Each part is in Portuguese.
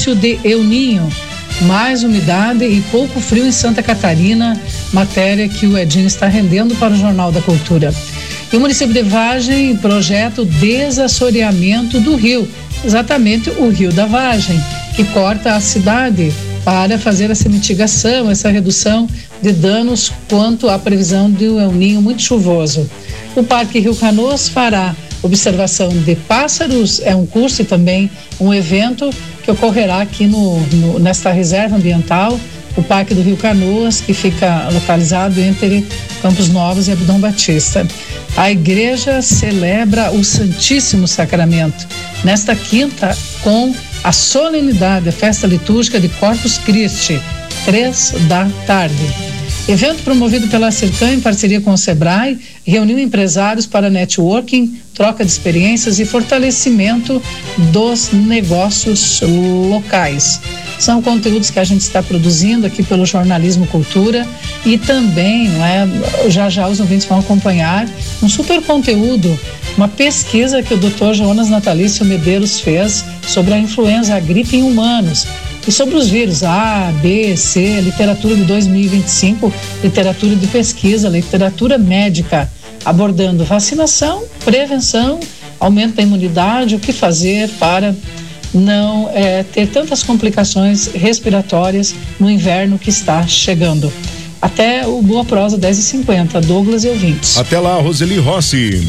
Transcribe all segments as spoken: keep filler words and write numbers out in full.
início de El Niño, mais umidade e pouco frio em Santa Catarina, matéria que o Edinho está rendendo para o Jornal da Cultura. E o município de Vargem projeta o desassoreamento do rio, exatamente o Rio da Vargem, que corta a cidade, para fazer essa mitigação, essa redução de danos quanto à previsão de um El Niño muito chuvoso. O Parque Rio Canoas fará observação de pássaros, é um curso e também um evento que ocorrerá aqui no, no, nesta reserva ambiental, o Parque do Rio Canoas, que fica localizado entre Campos Novos e Abdom Batista. A igreja celebra o Santíssimo Sacramento nesta quinta com a solenidade, a festa litúrgica de Corpus Christi, três da tarde. Evento promovido pela Circan em parceria com o Sebrae, reuniu empresários para networking, troca de experiências e fortalecimento dos negócios locais. São conteúdos que a gente está produzindo aqui pelo Jornalismo Cultura e também, não é, já já os ouvintes vão acompanhar um super conteúdo, uma pesquisa que o doutor Jonas Natalício Medeiros fez sobre a influenza, a gripe em humanos e sobre os vírus A, B, C, literatura de dois mil e vinte e cinco, literatura de pesquisa, literatura médica, abordando vacinação, prevenção, aumento da imunidade, o que fazer para não é, ter tantas complicações respiratórias no inverno que está chegando. Até o Boa Prosa dez e cinquenta, Douglas e ouvintes. Até lá, Roseli Rossi.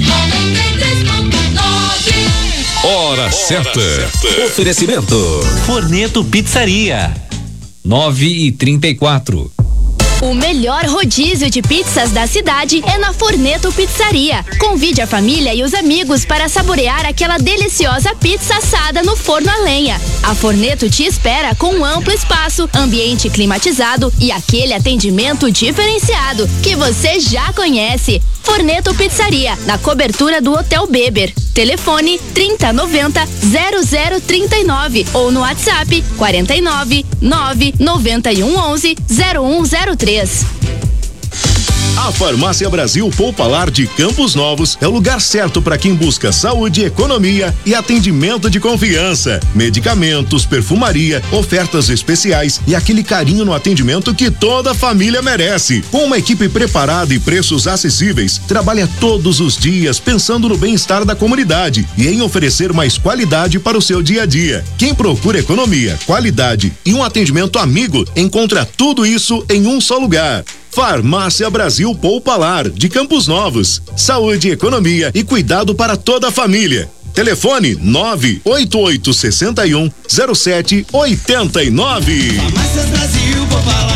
Hora certa. Oferecimento Forneto Pizzaria. nove e trinta e quatro. O melhor rodízio de pizzas da cidade é na Forneto Pizzaria. Convide a família e os amigos para saborear aquela deliciosa pizza assada no forno a lenha. A Forneto te espera com um amplo espaço, ambiente climatizado e aquele atendimento diferenciado que você já conhece. Forneto Pizzaria, na cobertura do Hotel Beber. Telefone trinta noventa zero zero trinta e nove ou no WhatsApp quarenta e nove nove noventa e um onze zero um zero três. A Farmácia Brasil Poupalar de Campos Novos é o lugar certo para quem busca saúde, economia e atendimento de confiança. Medicamentos, perfumaria, ofertas especiais e aquele carinho no atendimento que toda família merece. Com uma equipe preparada e preços acessíveis, trabalha todos os dias pensando no bem-estar da comunidade e em oferecer mais qualidade para o seu dia a dia. Quem procura economia, qualidade e um atendimento amigo, encontra tudo isso em um só lugar. Farmácia Brasil Poupalar, de Campos Novos. Saúde, economia e cuidado para toda a família. Telefone nove oito oito seis um zero sete oito nove. Farmácia Brasil Poupalar.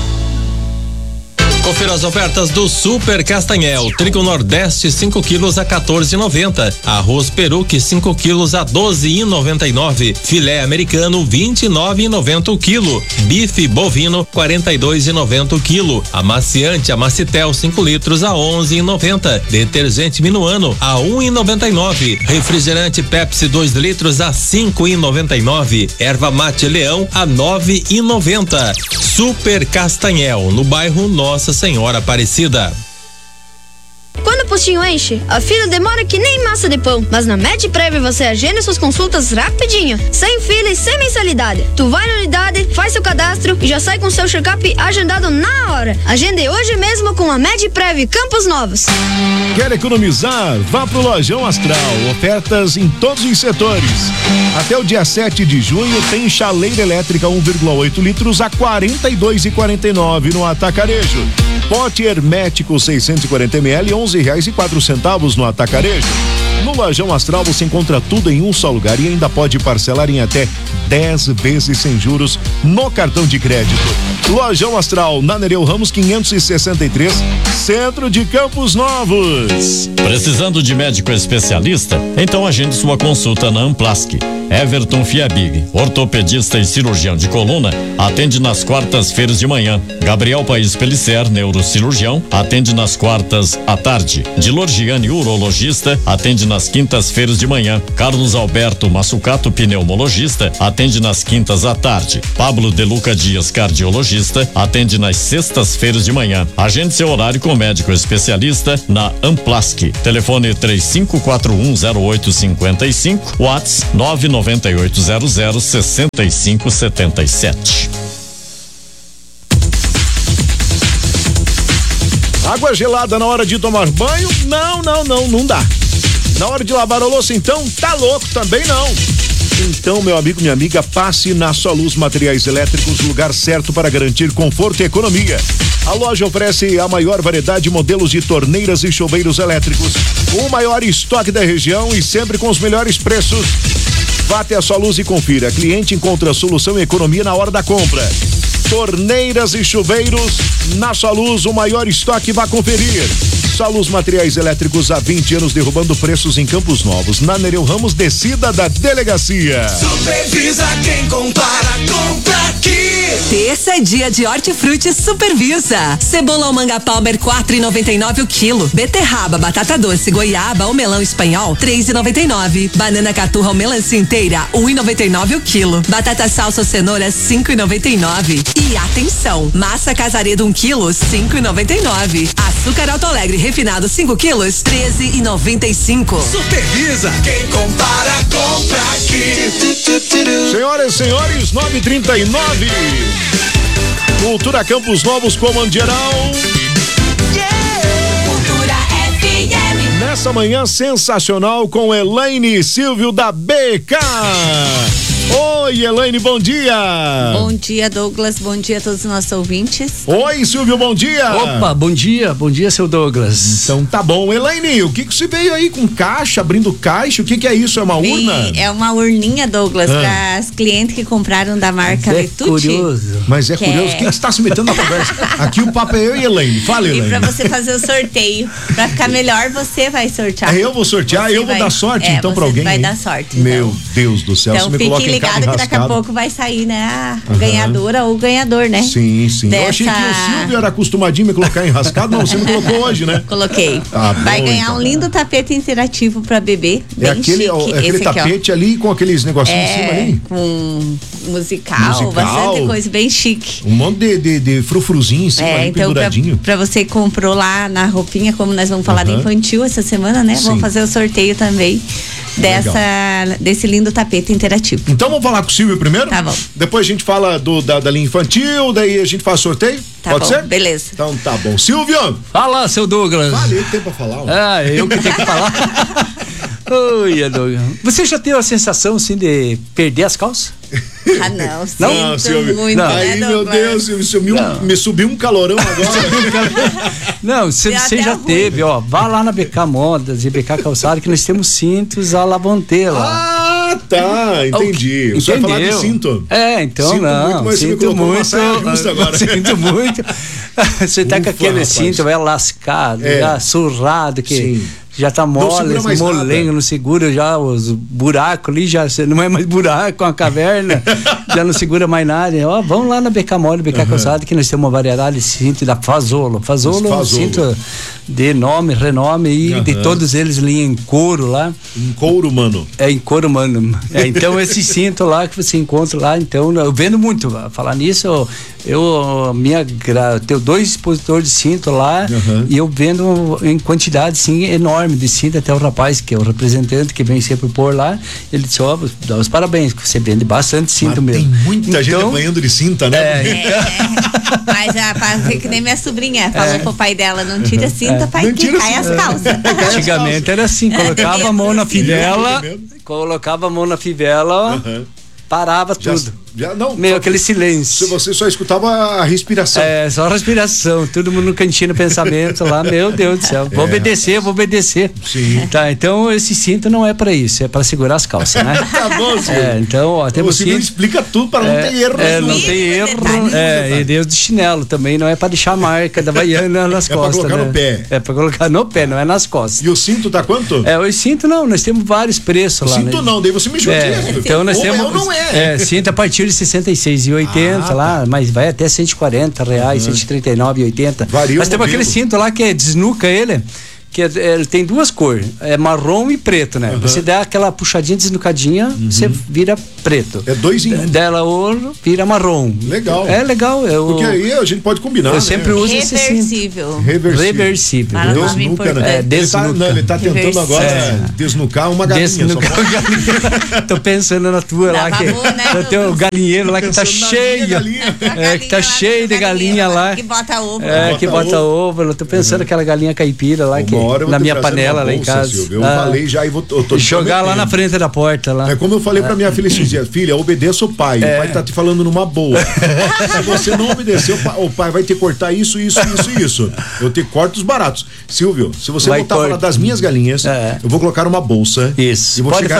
Confira as ofertas do Super Castanhel. Trigo Nordeste cinco quilos a quatorze e noventa. Arroz Peruque cinco quilos a doze e noventa e nove. Filé americano vinte e nove e noventa o quilo. Bife bovino quarenta e dois e noventa o quilo. Amaciante Amacitel cinco litros a onze e noventa. Detergente Minuano a um e noventa e nove. Refrigerante Pepsi dois litros a cinco e noventa e nove. Erva Mate Leão a nove e noventa. Super Castanhel, no bairro Nossa Senhora Aparecida. Quando o postinho enche, a fila demora que nem massa de pão. Mas na MedPrev você agenda suas consultas rapidinho, sem fila e sem mensalidade. Tu vai na unidade, faz seu cadastro e já sai com seu check-up agendado na hora. Agende hoje mesmo com a MedPrev Campos Novos. Quer economizar? Vá pro Lojão Astral. Ofertas em todos os setores. Até o dia sete de junho tem chaleira elétrica um vírgula oito litros a quarenta e dois e quarenta e nove no Atacarejo. Pote hermético seiscentos e quarenta mililitros, onze reais e quatro centavos no Atacarejo. No Lojão Astral você encontra tudo em um só lugar e ainda pode parcelar em até dez vezes sem juros no cartão de crédito. Lojão Astral, na Nereu Ramos quinhentos e sessenta e três, centro de Campos Novos. Precisando de médico especialista? Então agende sua consulta na Amplasc. Everton Fiabig, ortopedista e cirurgião de coluna, atende nas quartas-feiras de manhã. Gabriel Paes Pellicer, neurocirurgião, atende nas quartas à tarde. Dilor Gianni, urologista, atende nas quintas-feiras de manhã. Carlos Alberto Massucato, pneumologista, atende nas quintas à tarde. Pablo De Luca Dias, cardiologista, atende nas sextas-feiras de manhã. Agende seu horário com médico especialista na Amplasc. Telefone três cinco quatro um zero oito cinco cinco, WhatsApp nove nove nove oito zero zero seis cinco sete sete. Água gelada na hora de tomar banho? Não, não, não, não dá. Na hora de lavar a louça, então, tá louco, também não. Então, meu amigo, minha amiga, passe na Soluz Materiais Elétricos, lugar certo para garantir conforto e economia. A loja oferece a maior variedade de modelos de torneiras e chuveiros elétricos, o maior estoque da região e sempre com os melhores preços. Vá até a Soluz e confira. Cliente encontra solução e economia na hora da compra. Torneiras e chuveiros na Soluz, o maior estoque, vá conferir. Soluz Materiais Elétricos, há vinte anos derrubando preços em Campos Novos. Na Nereu Ramos, descida da delegacia. Supervisa quem compara, compra aqui. Terça é dia de hortifruti Supervisa. Cebola ou manga palmer quatro e noventa e nove o quilo. Beterraba, batata doce, goiaba ou melão espanhol três e noventa e nove. Banana caturra ou melancia inteira um e noventa e nove o quilo. Batata salsa ou cenoura cinco e noventa e nove. E atenção, massa casaredo um quilo cinco e noventa e nove. Açúcar Alto Alegre refinado cinco quilos treze e noventa e cinco. Supervisa quem compara, compra aqui. Senhoras e senhores, nove e trinta e nove. Cultura Campos Novos, comando geral. Cultura F M. Nessa manhã sensacional com Elaine e Silvio da B K. Oi, Elaine, bom dia. Bom dia, Douglas, bom dia a todos os nossos ouvintes. Oi, Silvio, bom dia. Opa, bom dia, bom dia, seu Douglas. Então tá bom. Elaine, o que que você veio aí com caixa, abrindo caixa, o que que é isso, é uma Sim, urna? é uma urninha, Douglas, Ah. para as clientes que compraram da marca É Vetucci. curioso. Mas é Que curioso, é- quem está se metendo na conversa? Aqui o papo é eu e Elaine, fala, E Elaine. para você fazer o sorteio, para ficar melhor, você vai sortear. É, eu vou sortear, Você eu vou vai- dar sorte é, então pra você alguém. vai hein? dar sorte. Meu então. Deus do céu, Então você me coloca fique em carro ligado que daqui a enrascado. pouco vai sair, né, a Aham. ganhadora ou ganhador, né? Sim, sim. Eu achei que Dessa- o Silvio era acostumadinho me colocar enrascado, não, você me colocou hoje, né? Coloquei. Ah, vai bom, ganhar então. um lindo tapete interativo para bebê. É Bem aquele, chique. é aquele Esse aqui, ó. tapete ali com aqueles negocinhos em cima É, ali. com musical, Musical. bastante coisa, bem chique. Um monte de, de, de frufruzinho em cima É, ali, então pra, penduradinho. pra você que comprou lá na roupinha, como nós vamos falar Aham. de infantil essa semana, né? Sim. Vamos fazer o sorteio também dessa, desse lindo tapete interativo. Então vamos falar com o Silvio primeiro? Tá bom. Depois a gente fala do, da, da linha infantil, daí a gente faz sorteio? Tá Pode bom, ser? beleza. Então tá bom. Silvio! Fala, seu Douglas. Vale, ele tem pra falar. ó. Ah, eu que tenho que falar. Oi, Douglas. Você já teve a sensação, assim, de perder as calças? Ah, não, sinto Não, Silvio. muito, Não. né, Aí, meu Douglas? Deus, me subiu, um, me subiu um calorão agora. Não, você Deu você até já ruim. teve, ó. Vá lá na B K Modas e B K Calçado que nós temos cintos à lavonteira. Ah, tá, entendi. Você vai falar de Entendeu? cinto. É, então Sinto não. muito, mas você me sinto colocou numa muito. saia justa agora. Sinto muito. Você tá Ufa, com aquele rapaz. cinto, vai lascado, É. já surrado, que Sim. já tá Não mole, segura mais molengo, nada. não segura já os buracos ali, já não é mais buraco, uma caverna, já não segura mais nada. Ó, vamos lá na B K Mole, B K Calçado, que nós temos uma variedade de cinto da Fazolo. Fazolo é um Fazolo. cinto de nome, renome e de Aham. todos eles linha em couro lá. Um couro, mano. É em couro, mano. É, então esse cinto lá que você encontra lá, então eu vendo muito. Falar nisso, eu, eu minha gra- eu tenho dois expositores de cinto lá Uhum. e eu vendo em quantidade sim enorme de cinto. Até o rapaz que é o representante que vem sempre por lá, ele disse, ó, dá os parabéns, que você vende bastante cinto Mas mesmo. tem muita gente Então, apanhando de cinta, né? É, mas a fazer que nem minha sobrinha falou pro pai dela, não tira a cinta, pai, Não que tira a cai as cinta. calças. antigamente era assim, colocava a mão na fivela, Medo. colocava a mão na fivela, ó, Aham. parava Já, tudo. já não. Meio só- aquele silêncio. Se você só escutava a respiração. É, só respiração, todo mundo no cantinho no pensamento lá, meu Deus do céu, vou É. obedecer, vou obedecer. Sim. Tá, então esse cinto não é pra isso, é pra segurar as calças, né? Tá bom, Silvio. É, então, ó, O temos Silvio cinto. explica tudo para não ter erro. É, nenhum. não tem Mínimo erro. detalhe. É, e Deus de chinelo também, não é pra deixar a marca da Havaiana nas É pra costas. colocar né? no pé. É pra colocar no pé, não é nas costas. E o cinto tá quanto? É, o cinto não, nós temos vários preços lá. Cinto né? não, daí você me judia. É, Silvio. então nós Ou temos. é ou não é. É, cinto a partir de sessenta e seis e oitenta Ah, lá, mas vai até cento e quarenta reais, cento e trinta e nove e oitenta. Varia o Nós temos modelo. aquele cinto lá que desnuca ele, que é, ele tem duas cores, é marrom e preto, né? Uhum. Você dá aquela puxadinha, desnucadinha, uhum. você vira preto. É dois em um. Dela ouro, vira marrom. Legal. É legal. Eu, Porque aí a gente pode combinar, Eu né? sempre uso esse Reversível. Reversível. Reversível. Desnuca, né? É, desnuca. Ele tá, não, ele tá tentando agora é. desnucar uma galinha. Desnucar uma galinha. Tô pensando na tua lá, que Babu, né, eu tenho um galinheiro lá que tá cheio. É, que tá cheio de galinha lá. Que bota ovo. É, que bota ovo. Eu tô pensando naquela galinha caipira lá, que na minha panela lá em casa. Eu falei já e vou eu tô jogar lá na frente da porta lá. É como eu falei pra minha filha esses dias, filha, obedeça o pai. O pai tá te falando numa boa. Se você não obedecer, o pai vai ter que cortar isso, isso, isso e isso. Eu te corto os baratos. Silvio, se você voltar a falar das minhas galinhas, eu vou colocar uma bolsa. Isso. E vou Pode chegar